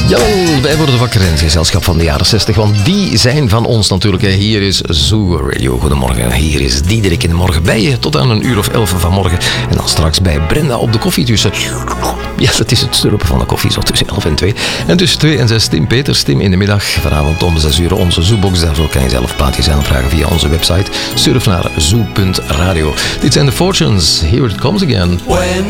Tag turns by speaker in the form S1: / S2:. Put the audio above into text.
S1: Jawel, wij worden wakker in het gezelschap van de jaren 60, want die zijn van ons natuurlijk. Hier is Zoo Radio. Goedemorgen, hier is Diederik in de morgen bij je tot aan 11:00 vanmorgen. En dan straks bij Brenda op de koffie tussen... Ja, dat is het slurpen van de koffie, zo tussen 11 en 2. En tussen 2 en 6 Tim Peters, Tim in de middag. Vanavond om 6 uur onze Zoobox. Daarvoor kan je zelf plaatjes aanvragen via onze website. Surf naar zoo.radio. Dit zijn de Fortunes. Here it comes again.